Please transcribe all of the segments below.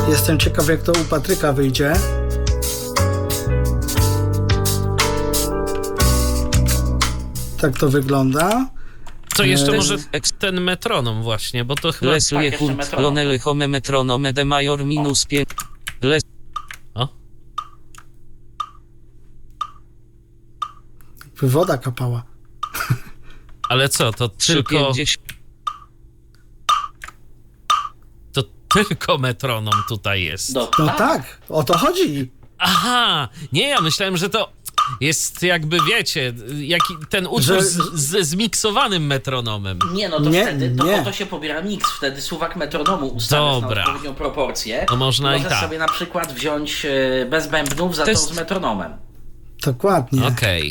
Jestem ciekaw, jak to u Patryka wyjdzie. Tak to wygląda. Co jeszcze może ten metronom właśnie, bo to chyba... Leslie Hunt, Lonely Home Metronome de Major minus 5. O? Woda kapała. Ale co, to tylko... 3,50. To tylko metronom tutaj jest. No tak, o to chodzi. Aha, nie, ja myślałem, że to jest jakby, wiecie, jaki ten utwór z zmiksowanym metronomem. Nie, no to wtedy to się pobiera miks, wtedy suwak metronomu ustawiasz na odpowiednią proporcję. No można i możesz tak. sobie na przykład wziąć bez bębnów, za to z metronomem. Dokładnie. Okej.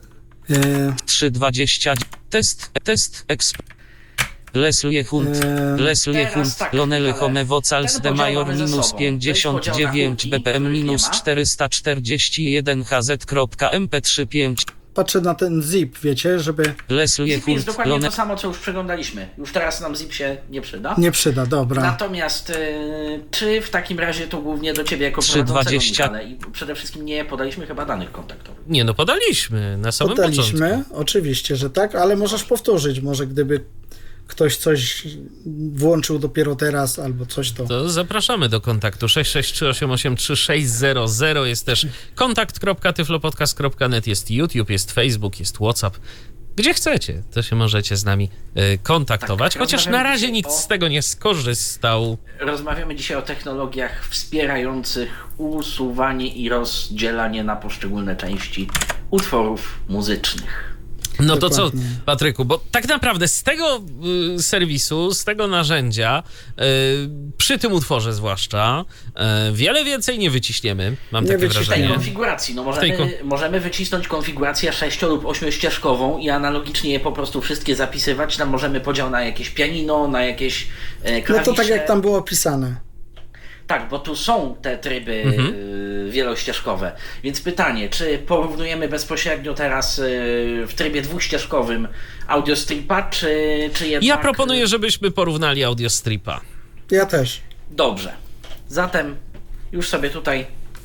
3,20. Test Leslie Hunt, tak, Lonely Home Vocals ten de podział Major mamy ze minus sobą. 59 BPM minus 441 HZ.mp3.5. Patrzę na ten zip, wiecie, żeby... Leslie Zip jest Hunt, dokładnie to samo, co już przeglądaliśmy. Już teraz nam zip się nie przyda. Nie przyda, dobra. Natomiast czy w takim razie to głównie do ciebie jako prowadzącego, Michale, i przede wszystkim nie podaliśmy chyba danych kontaktowych. Nie, no podaliśmy na samym początku. Oczywiście, że tak, ale możesz powtórzyć, może gdyby ktoś coś włączył dopiero teraz albo coś To zapraszamy do kontaktu 663888360. Jest też kontakt.tyflopodcast.net, jest YouTube, jest Facebook, jest WhatsApp. Gdzie chcecie, to się możecie z nami kontaktować, tak, chociaż na razie nikt z tego nie skorzystał. Rozmawiamy dzisiaj o technologiach wspierających usuwanie i rozdzielanie na poszczególne części utworów muzycznych. No Dokładnie. to co, Patryku, bo tak naprawdę z tego serwisu, z tego narzędzia, przy tym utworze zwłaszcza, wiele więcej nie wyciśniemy, mam takie W tej wrażenie. konfiguracji, no możemy wycisnąć konfigurację 6- lub 8-ścieżkową i analogicznie je po prostu wszystkie zapisywać. Tam możemy podział na jakieś pianino, na jakieś klawisze. No to tak jak tam było opisane. Tak, bo tu są te tryby wielościeżkowe. Więc pytanie, czy porównujemy bezpośrednio teraz w trybie dwuścieżkowym audiostripa, czy jednak... Ja proponuję, żebyśmy porównali audiostripa. Ja też. Dobrze. Zatem już sobie tutaj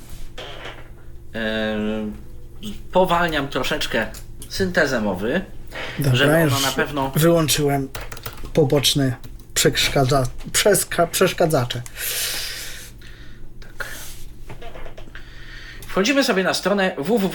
powalniam troszeczkę syntezę mowy, Dobra, żeby już ona na pewno... wyłączyłem poboczne przeszkadzacze. Wchodzimy sobie na stronę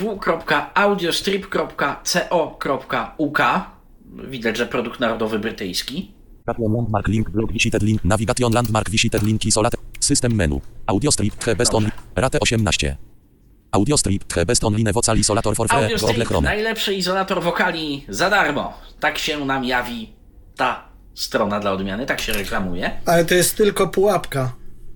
www.audiostrip.co.uk. Widać, że produkt narodowy brytyjski. Navigation landmark link blog visited link navigation landmark visited link isolate system menu audiostrip the best only rate 18 audiostrip the best only vocal isolator for free Audiostrip, Google Chrome. najlepszy izolator wokali za darmo. Tak się nam jawi ta strona dla odmiany, tak się reklamuje. Ale to jest tylko pułapka.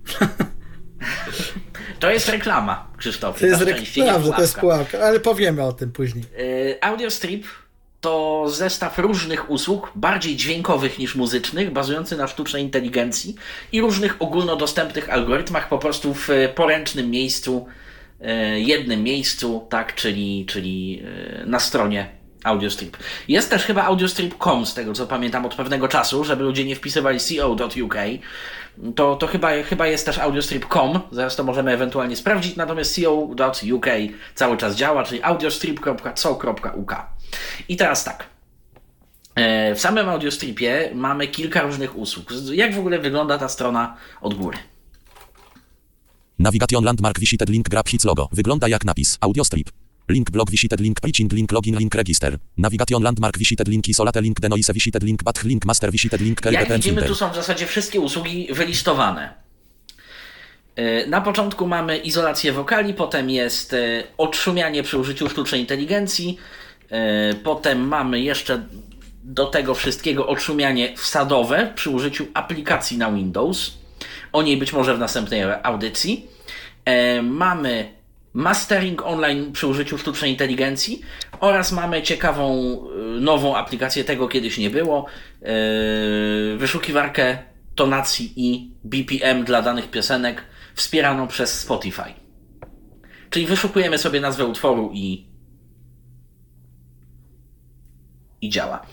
To jest reklama, Krzysztof. To jest reklama, to jest pułapka, ale powiemy o tym później. Audiostrip to zestaw różnych usług, bardziej dźwiękowych niż muzycznych, bazujący na sztucznej inteligencji i różnych ogólnodostępnych algorytmach, po prostu w poręcznym miejscu, jednym miejscu, tak, czyli na stronie Audiostrip. Jest też chyba audiostrip.com, z tego co pamiętam od pewnego czasu, żeby ludzie nie wpisywali co.uk. To chyba jest też audiostrip.com, zaraz to możemy ewentualnie sprawdzić, natomiast co.uk cały czas działa, czyli audiostrip.co.uk. I teraz tak, w samym Audiostripie mamy kilka różnych usług. Jak w ogóle wygląda ta strona od góry? Navigation landmark visited link grab hits logo wygląda jak napis audiostrip. Link blog visited link preaching link login link register. Navigation landmark visited link isolate link denoise visited link bath link master visited link carry Jak VPN widzimy, filter. tu są w zasadzie wszystkie usługi wylistowane. Na początku mamy izolację wokali, potem jest odszumianie przy użyciu sztucznej inteligencji, potem mamy jeszcze do tego wszystkiego odszumianie wsadowe przy użyciu aplikacji na Windows. O niej być może w następnej audycji. Mamy mastering online przy użyciu sztucznej inteligencji oraz mamy ciekawą nową aplikację, tego kiedyś nie było, wyszukiwarkę tonacji i BPM dla danych piosenek wspieraną przez Spotify. Czyli wyszukujemy sobie nazwę utworu i działa.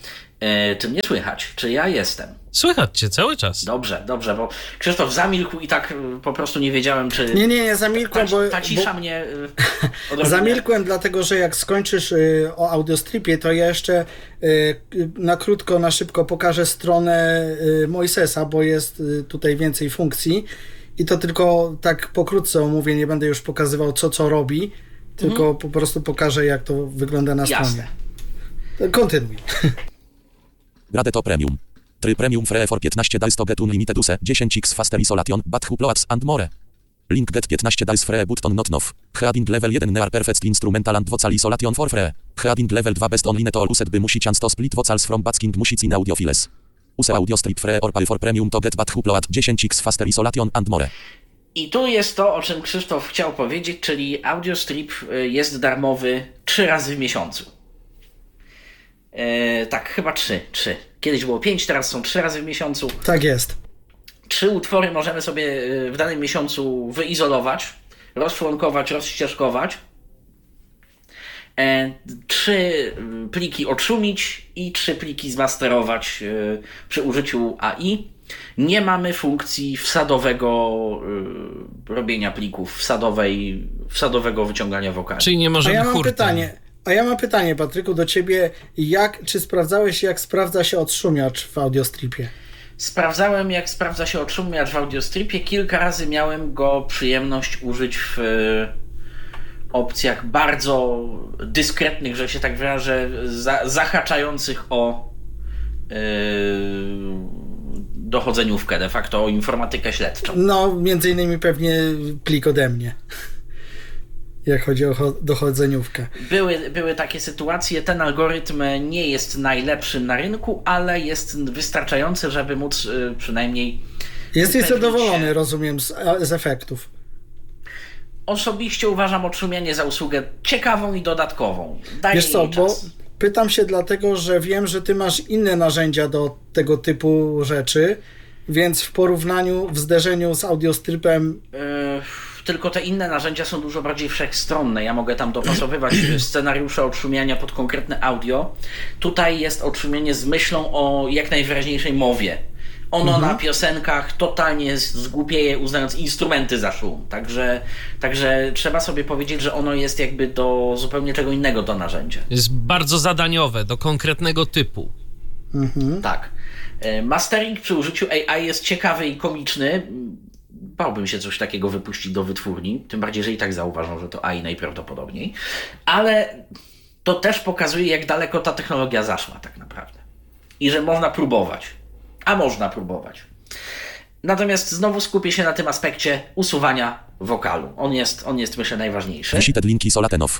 Czy mnie słychać? Czy ja jestem? Słychać cię cały czas. Dobrze, bo Krzysztof zamilkł i tak po prostu nie wiedziałem, czy... Nie, zamilkłem, Ta cisza mnie... Zamilkłem, dlatego że jak skończysz o Audiostripie, to ja jeszcze na szybko pokażę stronę Mojsesa, bo jest tutaj więcej funkcji i to tylko tak pokrótce omówię, nie będę już pokazywał co robi, tylko po prostu pokażę, jak to wygląda na stronie. Kontynuuj. Grade to premium. Try premium free for 15 days to get unlimited use 10x faster isolation, but uploads and more. Link get 15 days free button not enough. Heading level 1 near perfect instrumental and vocal isolation for free. Heading level 2 best only neto used by musi chance to split vocals from basking music in audiofiles. Use audio strip free or pay for premium to get but upload 10x faster isolation and more. I tu jest to, o czym Krzysztof chciał powiedzieć, czyli AudioStrip jest darmowy 3 razy w miesiącu. Tak, chyba 3. Kiedyś było 5, teraz są 3 razy w miesiącu. Tak jest. 3 utwory możemy sobie w danym miesiącu wyizolować, rozczłonkować, rozścieżkować. 3 pliki odszumić i 3 pliki zmasterować przy użyciu AI. Nie mamy funkcji wsadowego robienia plików, wsadowego wyciągania wokali. Czyli nie możemy hurtem. A ja mam pytanie, Patryku, do ciebie. Czy sprawdzałeś, jak sprawdza się odszumiacz w AudioStripie? Sprawdzałem, jak sprawdza się odszumiacz w AudioStripie. Kilka razy miałem go przyjemność użyć w opcjach bardzo dyskretnych, że się tak wyrażę, zahaczających o dochodzeniówkę, de facto o informatykę śledczą. No, między innymi pewnie plik ode mnie, jak chodzi o dochodzeniówkę. Były takie sytuacje. Ten algorytm nie jest najlepszym na rynku, ale jest wystarczający, żeby móc przynajmniej... Jesteś zadowolony, rozumiem, z efektów. Osobiście uważam odszumianie za usługę ciekawą i dodatkową. Daje Wiesz co, jej bo czas. pytam się dlatego, że wiem, że ty masz inne narzędzia do tego typu rzeczy, więc w zderzeniu z AudioStripem... Tylko te inne narzędzia są dużo bardziej wszechstronne. Ja mogę tam dopasowywać scenariusze odszumiania pod konkretne audio. Tutaj jest odszumienie z myślą o jak najwyraźniejszej mowie. Ono na piosenkach totalnie zgłupieje, uznając instrumenty za szum. Także trzeba sobie powiedzieć, że ono jest jakby do zupełnie czego innego to narzędzie. Jest bardzo zadaniowe, do konkretnego typu. Tak. Mastering przy użyciu AI jest ciekawy i komiczny. Bałbym się coś takiego wypuścić do wytwórni, tym bardziej, że i tak zauważą, że to AI najprawdopodobniej. Ale to też pokazuje, jak daleko ta technologia zaszła tak naprawdę. I że można próbować. A można próbować. Natomiast znowu skupię się na tym aspekcie usuwania wokalu. On jest myślę najważniejszy. Visited link isolate off.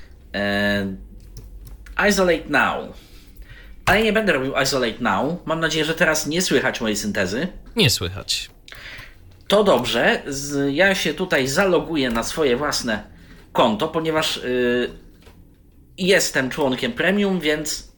Isolate now. Ale nie będę robił Isolate now. Mam nadzieję, że teraz nie słychać mojej syntezy. Nie słychać. To dobrze. Ja się tutaj zaloguję na swoje własne konto, ponieważ jestem członkiem premium, więc...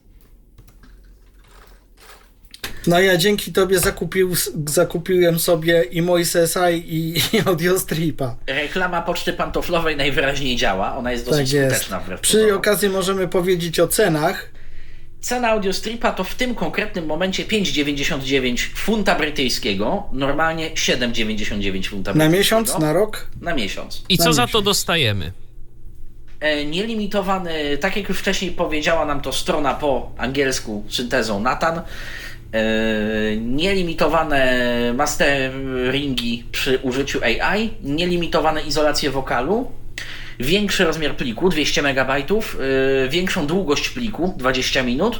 No ja dzięki tobie zakupiłem sobie i Mojsesa i AudioStripa. Reklama Poczty Pantoflowej najwyraźniej działa. Ona jest dosyć skuteczna wbrew Przy pozorom. okazji możemy powiedzieć o cenach. Cena AudioStripa to w tym konkretnym momencie 5,99 funta brytyjskiego, normalnie 7,99 funta brytyjskiego. Na miesiąc, na rok? Na miesiąc. I co za to dostajemy? Nielimitowany, tak jak już wcześniej powiedziała nam to strona po angielsku syntezą Nathan, nielimitowane masteringi przy użyciu AI, nielimitowane izolacje wokalu, większy rozmiar pliku 200 MB, większą długość pliku 20 minut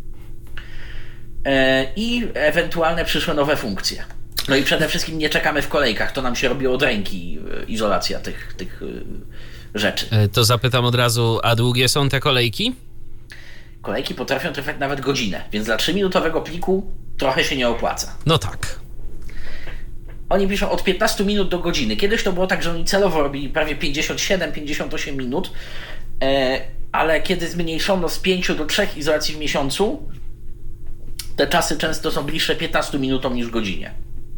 i ewentualne przyszłe nowe funkcje. No i przede wszystkim nie czekamy w kolejkach, to nam się robi od ręki izolacja tych rzeczy. To zapytam od razu, a długie są te kolejki? Kolejki potrafią trwać nawet godzinę, więc dla 3-minutowego pliku trochę się nie opłaca. No tak. Oni piszą od 15 minut do godziny. Kiedyś to było tak, że oni celowo robili prawie 57-58 minut, ale kiedy zmniejszono z 5 do 3 izolacji w miesiącu, te czasy często są bliższe 15 minutom niż godzinie.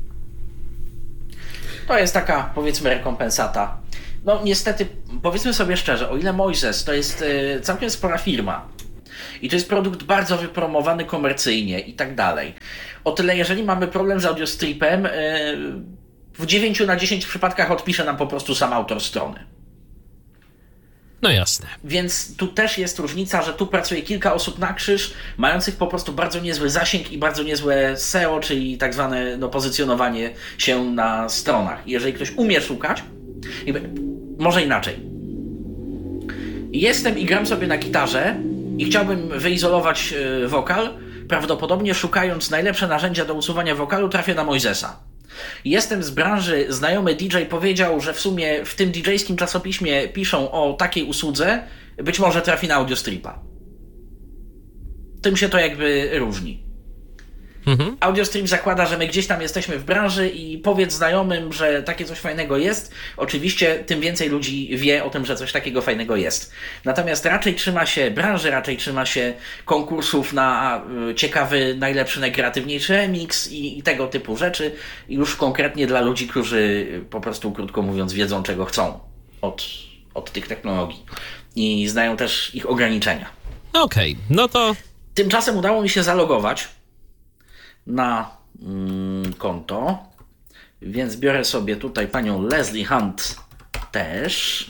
To jest taka, powiedzmy, rekompensata. No niestety, powiedzmy sobie szczerze, o ile Mojses to jest całkiem spora firma, I to jest produkt bardzo wypromowany komercyjnie i tak dalej. O tyle, jeżeli mamy problem z audiostripem, w 9 na 10 przypadkach odpisze nam po prostu sam autor strony. No jasne. Więc tu też jest różnica, że tu pracuje kilka osób na krzyż, mających po prostu bardzo niezły zasięg i bardzo niezłe SEO, czyli tak zwane pozycjonowanie się na stronach. Jeżeli ktoś umie szukać, może inaczej. Jestem i gram sobie na gitarze i chciałbym wyizolować wokal, prawdopodobnie szukając najlepsze narzędzia do usuwania wokalu trafię na Moisesa. Jestem z branży, znajomy DJ powiedział, że w sumie w tym DJ-skim czasopiśmie piszą o takiej usłudze, być może trafi na audiostripa. Tym się to jakby różni. Audiostrip zakłada, że my gdzieś tam jesteśmy w branży i powiedz znajomym, że takie coś fajnego jest. Oczywiście tym więcej ludzi wie o tym, że coś takiego fajnego jest. Natomiast raczej trzyma się branży, raczej trzyma się konkursów na ciekawy, najlepszy, najkreatywniejszy remix i tego typu rzeczy. Już konkretnie dla ludzi, którzy po prostu, krótko mówiąc, wiedzą czego chcą od tych technologii. I znają też ich ograniczenia. Okej, no to... Tymczasem udało mi się zalogować na konto, więc biorę sobie tutaj panią Leslie Hunt też.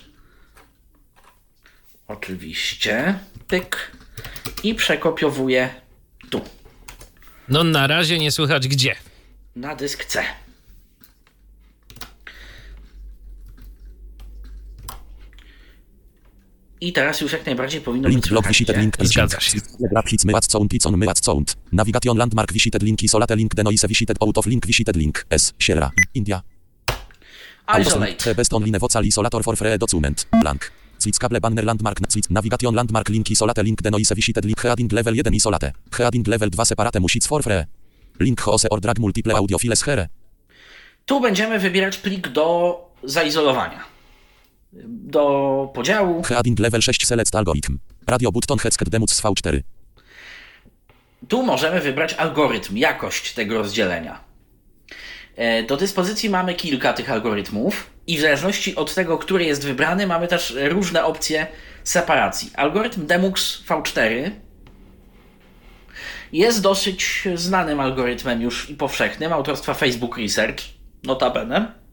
Oczywiście. Pyk. I przekopiowuję tu. No na razie nie słychać gdzie. Na dysk C. I teraz już jak najbardziej powinno Link być blog słychać. visited link Zgadza się. Telegraph hits myat sound picon myat sound. Navigation landmark visited link isolate link denoise visited out of link visited link S. Sierra. India. Isolate. The best online vocal isolator for free document. Blank. Zwickkable banner landmark navigation landmark link isolate link denoise visited link heading level 1 isolate. Heading level 2 separate music for free. Link hose or drag multiple audio files here. Tu będziemy wybierać plik do zaizolowania. Do podziału. Heading level 6 select algorithm. Radio button headset demus V4. Tu możemy wybrać algorytm, jakość tego rozdzielenia. Do dyspozycji mamy kilka tych algorytmów i w zależności od tego, który jest wybrany, mamy też różne opcje separacji. Algorytm Demux V4 jest dosyć znanym algorytmem już i powszechnym, autorstwa Facebook Research, notabene.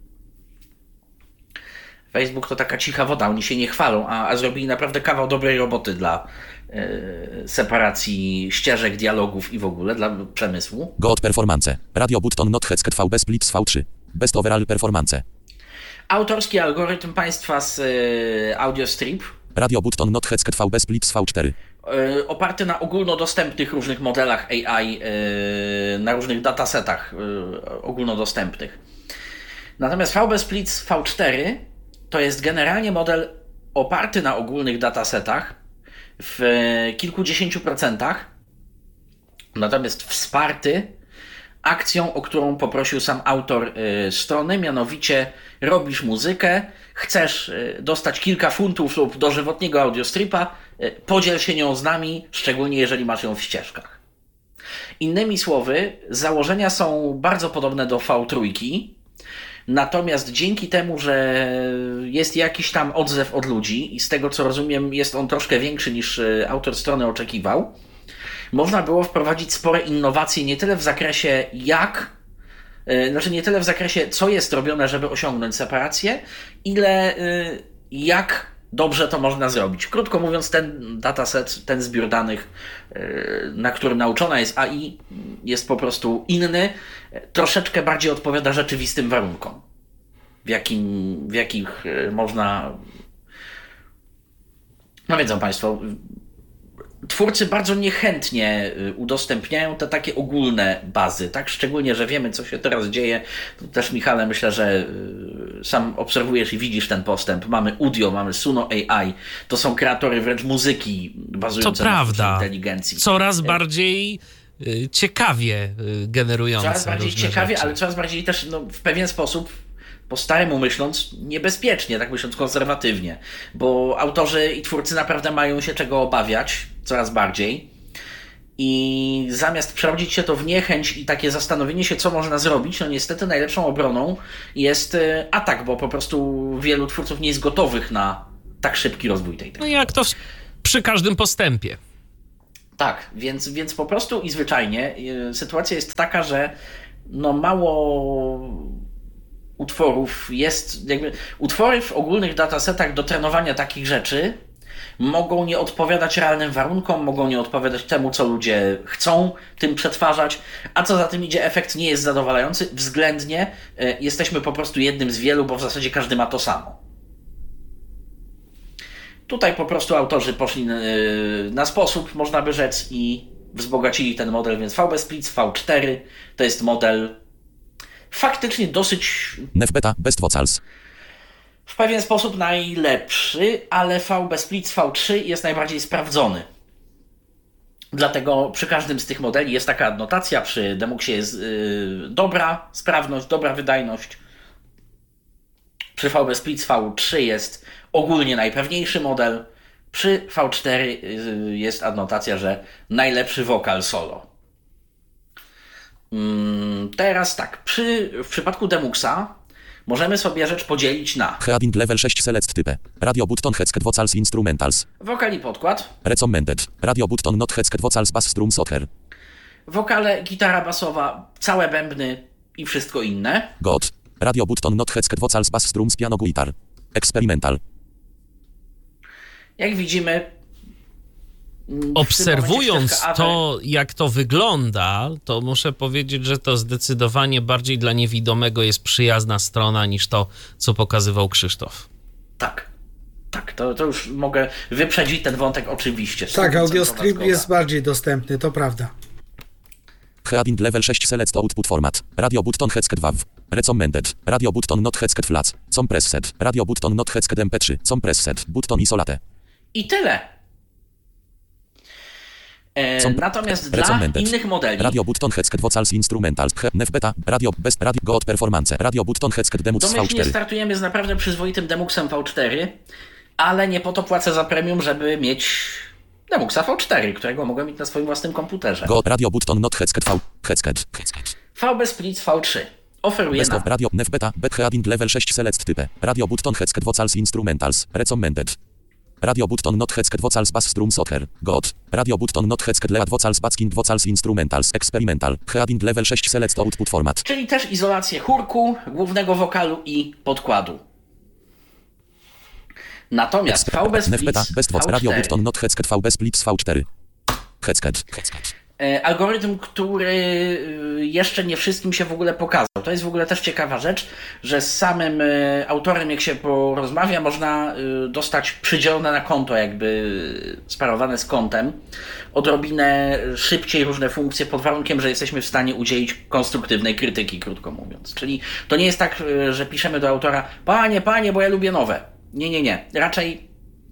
Facebook to taka cicha woda, oni się nie chwalą, a zrobili naprawdę kawał dobrej roboty dla separacji ścieżek, dialogów i w ogóle dla przemysłu. God performance. Radio button not headset VB splits V3. Best overall performance. Autorski algorytm państwa z Audiostrip. Radio button not headset VB splits V4. Oparty na ogólnodostępnych różnych modelach AI, na różnych datasetach ogólnodostępnych. Natomiast VB Splits V4 to jest generalnie model oparty na ogólnych datasetach w kilkudziesięciu procentach, natomiast wsparty akcją, o którą poprosił sam autor strony, mianowicie robisz muzykę, chcesz dostać kilka funtów lub dożywotniego audiostripa, podziel się nią z nami, szczególnie jeżeli masz ją w ścieżkach. Innymi słowy, założenia są bardzo podobne do V3, natomiast dzięki temu, że jest jakiś tam odzew od ludzi i z tego co rozumiem jest on troszkę większy niż autor strony oczekiwał, można było wprowadzić spore innowacje nie tyle w zakresie nie tyle w zakresie co jest robione, żeby osiągnąć separację, ile jak dobrze to można zrobić. Krótko mówiąc, ten dataset, ten zbiór danych, na którym nauczona jest AI, jest po prostu inny, troszeczkę bardziej odpowiada rzeczywistym warunkom, w jakich można... No wiedzą Państwo, twórcy bardzo niechętnie udostępniają te takie ogólne bazy, tak? Szczególnie, że wiemy, co się teraz dzieje. To też, Michale, myślę, że sam obserwujesz i widzisz ten postęp. Mamy Udio, mamy Suno AI. To są kreatory wręcz muzyki bazujące na sztucznej inteligencji. Coraz bardziej ciekawie generujące coraz bardziej różne ciekawie, rzeczy. ale coraz bardziej też w pewien sposób, po staremu myśląc, niebezpiecznie, tak myśląc konserwatywnie, bo autorzy i twórcy naprawdę mają się czego obawiać coraz bardziej i zamiast przerodzić się to w niechęć i takie zastanowienie się, co można zrobić, no niestety najlepszą obroną jest atak, bo po prostu wielu twórców nie jest gotowych na tak szybki rozwój tej No technologii. jak to przy każdym postępie. Tak, więc po prostu i zwyczajnie sytuacja jest taka, że no mało utworów jest, jakby utwory w ogólnych datasetach do trenowania takich rzeczy mogą nie odpowiadać realnym warunkom, mogą nie odpowiadać temu, co ludzie chcą tym przetwarzać, a co za tym idzie, efekt nie jest zadowalający. Względnie jesteśmy po prostu jednym z wielu, bo w zasadzie każdy ma to samo. Tutaj po prostu autorzy poszli na sposób, można by rzec, i wzbogacili ten model, więc VB Splits V4 to jest model faktycznie dosyć Nef beta, best vocals. w pewien sposób najlepszy, ale VB Splits V3 jest najbardziej sprawdzony. Dlatego przy każdym z tych modeli jest taka adnotacja, przy Demuxie jest dobra sprawność, dobra wydajność. Przy VB Splits V3 jest ogólnie najpewniejszy model. Przy V4 jest adnotacja, że najlepszy wokal solo. Teraz tak, w przypadku Demuxa możemy sobie rzecz podzielić na Heading level 6 select type. Radio button headset vocals instrumentals. wokal i podkład, Recommended. Radio button not headset vocals bass strum software. wokale, gitara basowa, całe bębny i wszystko inne. God. Radio button not headset vocals bass strums piano guitar. Experimental. Jak widzimy, Obserwując to, jak to wygląda, to muszę powiedzieć, że to zdecydowanie bardziej dla niewidomego jest przyjazna strona niż to, co pokazywał Krzysztof. Tak, to już mogę wyprzedzić ten wątek oczywiście. Tak, 100% AudioStrip zgoda. jest bardziej dostępny, to prawda. Heading level 6 select output format. Radio button headset WAV. Recommended. Radio button not headset flats. Compressed. Radio button not headset MP3. Compressed. Button isolate. I tyle. Natomiast dla Recommended. innych modeli Radio button headset vocals instrumentals. Nef beta. Radio best. Radio God performance. Radio button headset Demux domyślnie V4. startujemy z naprawdę przyzwoitym Demuxem V4, ale nie po to płacę za premium, żeby mieć Demuxa V4, którego mogę mieć na swoim własnym komputerze. God radio button not headset V. Headset. VB Splits V3 oferuje Best nam of radio nef beta. Back heading level 6 select type. Radio button headset vocals instrumentals. Recommended. Radio button not headset vocals bass strum software. God. Radio button not headset lead vocals backing vocals instrumentals. Experimental. Heading level 6 select output format. czyli też izolację chórku, głównego wokalu i podkładu. Natomiast VB Nef beta. Splits Best vox. Radio V4 button not headset VB splits V4. Headset. algorytm, który jeszcze nie wszystkim się w ogóle pokazał. To jest w ogóle też ciekawa rzecz, że z samym autorem, jak się porozmawia, można dostać przydzielone na konto, jakby sparowane z kontem, odrobinę szybciej różne funkcje, pod warunkiem, że jesteśmy w stanie udzielić konstruktywnej krytyki, krótko mówiąc. Czyli to nie jest tak, że piszemy do autora: panie, bo ja lubię nowe. Nie. Raczej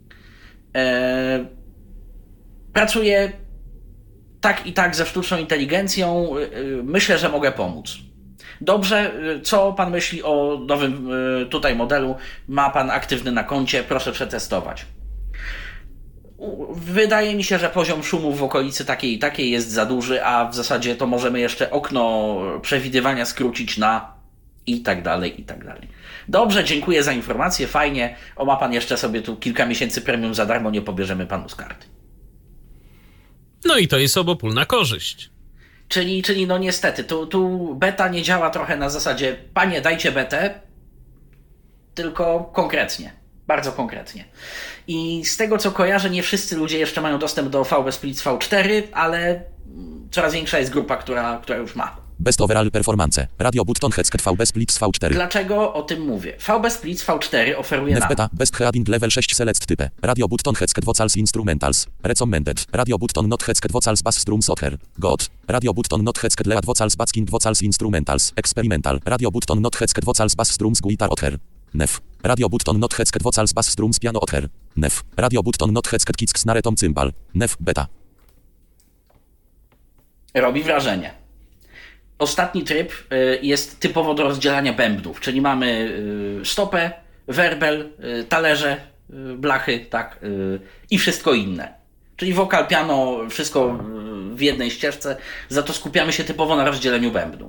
pracuję tak i tak ze sztuczną inteligencją, myślę, że mogę pomóc. Dobrze, co pan myśli o nowym tutaj modelu? Ma pan aktywny na koncie, proszę przetestować. Wydaje mi się, że poziom szumów w okolicy takiej i takiej jest za duży, a w zasadzie to możemy jeszcze okno przewidywania skrócić na i tak dalej, i tak dalej. Dobrze, dziękuję za informację, fajnie. Ma pan jeszcze sobie tu kilka miesięcy premium za darmo, nie pobierzemy panu z karty. No i to jest obopólna korzyść. Czyli no niestety, tu beta nie działa trochę na zasadzie: panie, dajcie betę, tylko konkretnie, bardzo konkretnie. I z tego, co kojarzę, nie wszyscy ludzie jeszcze mają dostęp do VB Splits V4, ale coraz większa jest grupa, która już ma. Best overall performance. Radio button headset VB splits V4. Dlaczego o tym mówię? VB Splits V4 oferuje Nef nam beta. Best heading level 6 select type. Radio button headset vocals instrumentals. Recommended. Radio button not headset vocals bass strum software. God. Radio button not headset lead vocals backing vocals instrumentals. Experimental. Radio button not headset vocals bass strums guitar other. Nef. Radio button not headset vocals bass strums piano other. Nef. Radio button not headset kick snare tom cymbal. Nef beta. Robi wrażenie. Ostatni tryb jest typowo do rozdzielania bębnów, czyli mamy stopę, werbel, talerze, blachy, tak, i wszystko inne. Czyli wokal, piano, wszystko w jednej ścieżce, za to skupiamy się typowo na rozdzieleniu bębnów.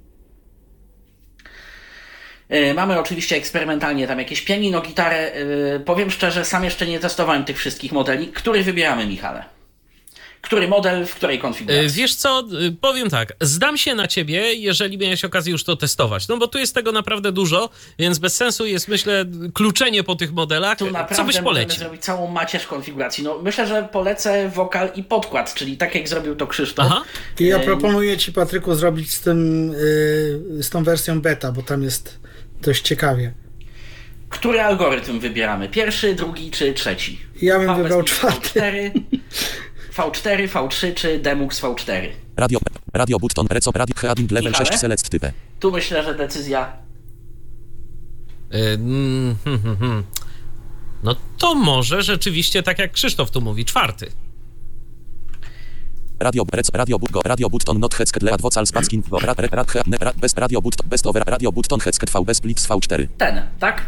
Mamy oczywiście eksperymentalnie tam jakieś pianino, gitarę. Powiem szczerze, sam jeszcze nie testowałem tych wszystkich modeli. Który wybieramy, Michale? Który model, w której konfiguracji. Wiesz co, powiem tak, zdam się na ciebie, jeżeli miałeś okazję już to testować, no bo tu jest tego naprawdę dużo, więc bez sensu jest, myślę, kluczenie po tych modelach. Tu Co byś naprawdę możemy polecił? zrobić całą macierz konfiguracji. No, myślę, że polecę wokal i podkład, czyli tak jak zrobił to Krzysztof. Aha. I ja proponuję ci, Patryku, zrobić z tą wersją beta, bo tam jest dość ciekawie. Który algorytm wybieramy? Pierwszy, drugi czy trzeci? Ja bym wybrał czwarty. V4, V3 czy Demux V4? Radio button, reco, radio, heading level Michale? 6, select typę. Tu myślę, że decyzja... No to może rzeczywiście, tak jak Krzysztof tu mówi, czwarty. Radio button, not headset, lead vocals, basking, best radio button, best over, radio button, headset V, best splits V4. Ten, tak?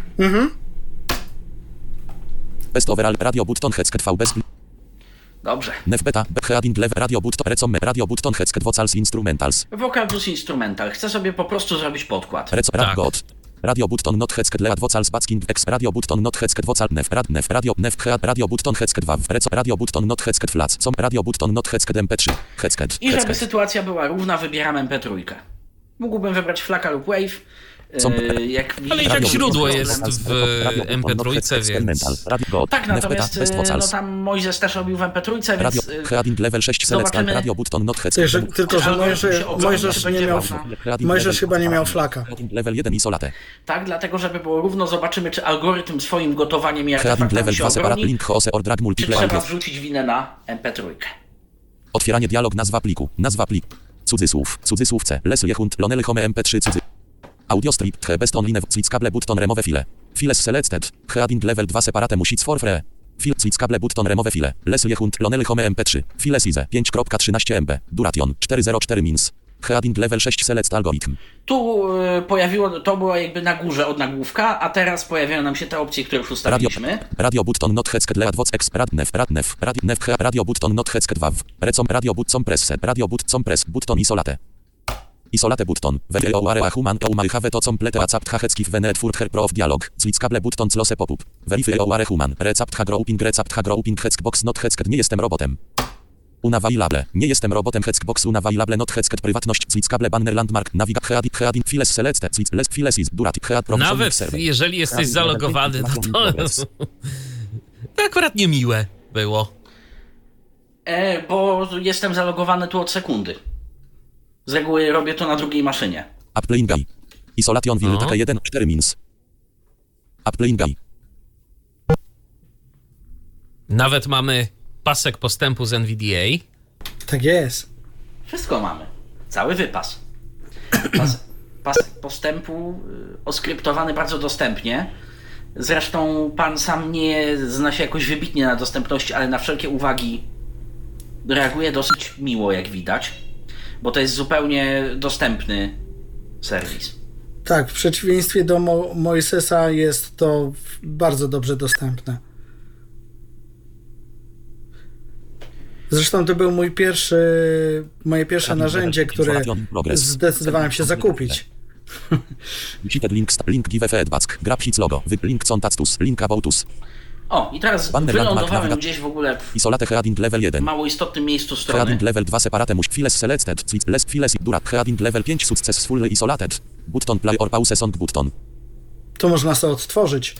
Best overall, radio button, headset V, best Dobrze. nef beta, heading level, radio button, recom, radio button, headset vocals, instrumentals. Wokal plus instrumental. Chcę sobie po prostu zrobić podkład. Tak. God. Radio button, not headset, lead vocals, basking, x, radio button, not headset, vocal, radio button, headset wav, radio button, not headset flats, radio button, not headset mp3, headset. I żeby sytuacja była równa, wybieram MP3. Mógłbym wybrać flaka lub wave. Jak Ale i tak Radio źródło button, jest w radio button, not MP3, headset, więc... experimental, radio God. Tak, Nef beta, natomiast best no vocals. tam Mojżesz też robił w MP3, Radio, więc heading level 6, select, zobaczymy. radio button, not headset. Tylko, że Mojżesz nie miał... Mojżesz chyba nie miał flaka. Heading level 1 isolate. Tak, dlatego żeby było równo, zobaczymy, czy algorytm swoim gotowaniem i Heading artefaktami level się 2 separate obroni, link hose or drag czy multiple trzeba audio. wrzucić winę na MP3. Otwieranie dialog, nazwa pliku, cudzysłów C, les jehund, lonely home mp3 audio strip, the best only cable button remove file. Files selected, heading level 2 separate music for free. File cable button remove file. Les jehund, lonely home mp3. Files ize 5.13 MB. Duration 404 mins. Heading level 6 select algorithm. Tu to było jakby na górze od nagłówka, a teraz pojawiają nam się te opcje, które już ustawiliśmy. Radio button not headset lead voc ex radio button not headset wav. Recom radio button press radio button press button isolate. Isolate button. VO area human my have to complete accept hackeckif venet furt her pro of dialog. Clicable button close pop-up. Verify area human. Recept grouping heckbox not hecket. Nie jestem robotem. Unavailable. Nie jestem robotem heckbox unavailable not hecket. Prywatność. Clicable banner landmark. Heading files selected. Files is durat. Head provisioning Nawet server. jeżeli jesteś zalogowany, no to akurat niemiłe było. Bo jestem zalogowany tu od sekundy. Z reguły robię to na drugiej maszynie. Applying guy. Isolation will taka 1, 4 mins. Applying guy. Nawet mamy pasek postępu z NVDA. Tak jest. Wszystko mamy. Cały wypas. Pasek postępu oskryptowany bardzo dostępnie. Zresztą pan sam nie zna się jakoś wybitnie na dostępności, ale na wszelkie uwagi reaguje dosyć miło, jak widać. Bo to jest zupełnie dostępny serwis. Tak, w przeciwieństwie do Mojsesa jest to bardzo dobrze dostępne. Zresztą to był moje pierwsze narzędzie, które zdecydowałem się zakupić. Link give feedback. Grab hits logo. Link contactus. Link about us. O, i teraz wylądowałem gdzieś w ogóle w Isolate heading level 1. mało istotnym miejscu strony. Heading level 2 separate muś. Files selected. Files durat. Heading level 5 successfully isolated. Button play or pause song button. To można sobie odtworzyć.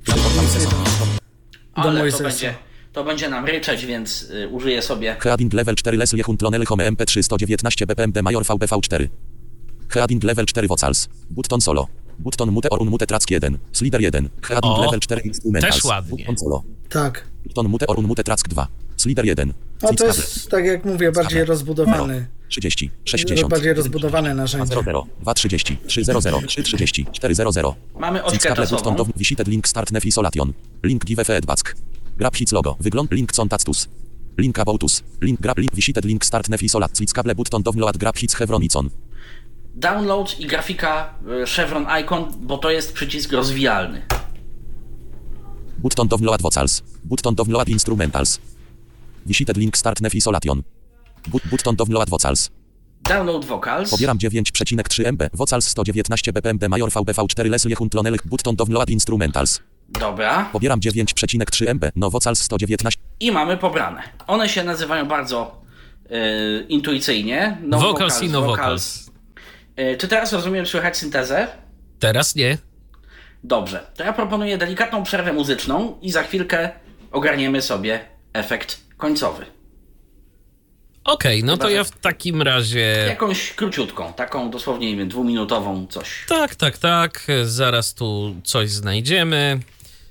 Ale to będzie nam ryczeć, więc użyję sobie. Heading level 4 les jehund lonely home mp3 119 bpmd major vbv4. Heading level 4 vocals. Button solo. Button mute or unmute track 1. Slider 1. Heading level 4 instrumentals. Też ładnie. Button solo. Tak. Button mute or unmute track 2. Slider 1. No to jest, tak jak mówię, bardziej rozbudowany. 30, 60. Bardziej rozbudowane narzędzie. 00, 230, 300, 330, 400. Mamy oczkę czasową. Visited link start nef isolation. Link give feedback. Grab hits logo. Wygląd link contactus. Link about us. Link grab link visited link start nef isolat. Clickable button download grab hits Chevronicon. Download i grafika Chevron Icon, bo to jest przycisk rozwijalny. Button download vocals. Button download instrumentals. Visited link start nef isolation. Button download vocals. Download vocals. Pobieram 9,3 MB. Vocals 119 bpmd major vbv4 les jehund lonely. Button download instrumentals. Dobra. Pobieram 9,3 MB. Nowocals 119. I mamy pobrane. One się nazywają bardzo intuicyjnie. Vocals i no vocals. Czy teraz rozumiem, słychać syntezę? Teraz nie. Dobrze. To ja proponuję delikatną przerwę muzyczną i za chwilkę ogarniemy sobie efekt końcowy. Okej, no to ja w takim razie... Jakąś króciutką, taką dosłownie, nie wiem, 2-minutową coś. Tak. Zaraz tu coś znajdziemy.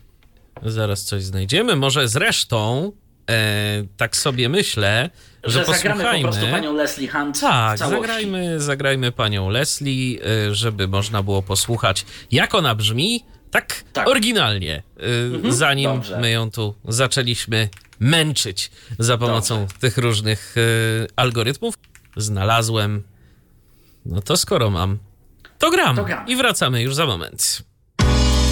Może zresztą, tak sobie myślę, że zagramy posłuchajmy... po prostu panią Leslie Hunt Tak, w całości. zagrajmy panią Leslie, żeby można było posłuchać, jak ona brzmi, tak. Oryginalnie, zanim dobrze. my ją tu zaczęliśmy męczyć za pomocą tych różnych algorytmów. Znalazłem. No to skoro mam, to gram. To gram. I wracamy już za moment.